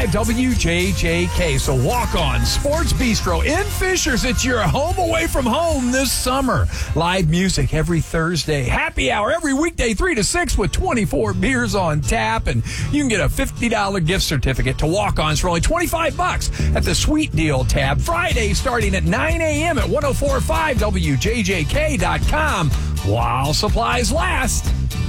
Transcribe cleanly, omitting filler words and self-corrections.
WJJK. So walk on Sports Bistro in Fishers. It's your home away from home this summer. Live music every Thursday. Happy hour every weekday 3 to 6 with 24 beers on tap. And you can get a $50 gift certificate to walk-ons for only $25 at the Sweet Deal tab. Friday starting at 9 a.m. at 1045WJJK.com while supplies last.